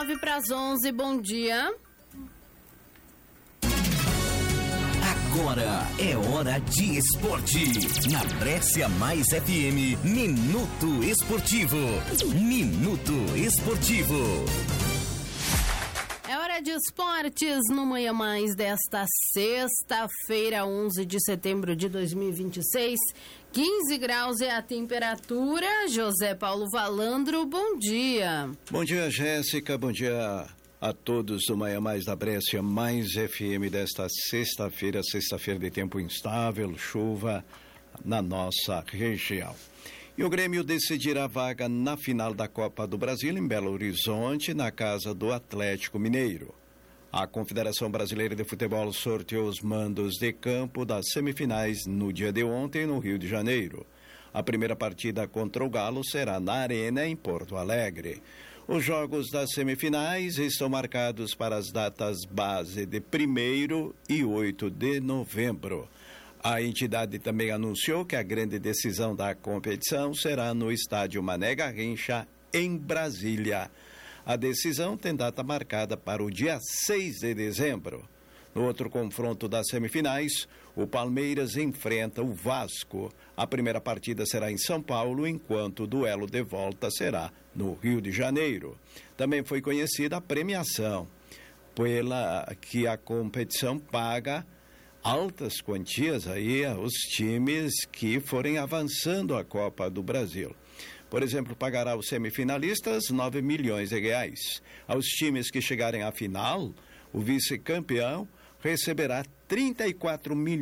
9:09, bom dia. Agora é hora de esporte. Na Brescia Mais FM, Minuto Esportivo. Minuto Esportivo. É hora de esportes no Manhã Mais desta sexta-feira, 11 de setembro de 2026. 15 graus é a temperatura. José Paulo Valandro, bom dia. Bom dia, Jéssica. Bom dia a todos do Manhã Mais da Brescia Mais FM desta sexta-feira de tempo instável, chuva na nossa região. E o Grêmio decidirá a vaga na final da Copa do Brasil em Belo Horizonte, na casa do Atlético Mineiro. A Confederação Brasileira de Futebol sorteou os mandos de campo das semifinais no dia de ontem no Rio de Janeiro. A primeira partida contra o Galo será na Arena, em Porto Alegre. Os jogos das semifinais estão marcados para as datas base de 1º e 8 de novembro. A entidade também anunciou que a grande decisão da competição será no estádio Mané Garrincha, em Brasília. A decisão tem data marcada para o dia 6 de dezembro. No outro confronto das semifinais, o Palmeiras enfrenta o Vasco. A primeira partida será em São Paulo, enquanto o duelo de volta será no Rio de Janeiro. Também foi conhecida a premiação, pela que a competição paga altas quantias aí aos times que forem avançando a Copa do Brasil. Por exemplo, pagará aos semifinalistas R$9 milhões. Aos times que chegarem à final, o vice-campeão receberá 34 milhões.